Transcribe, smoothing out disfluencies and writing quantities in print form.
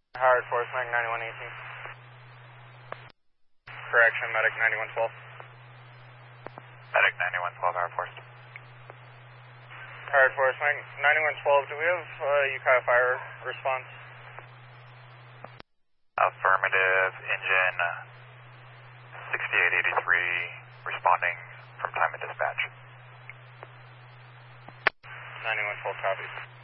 Howard Force, Medic 9118. Correction, Medic 9112. Medic 9112, Howard Force. Howard Force, Medic 9112, do we have Ukiah fire response? Affirmative, engine 6883 responding from time of dispatch. 9112 copies.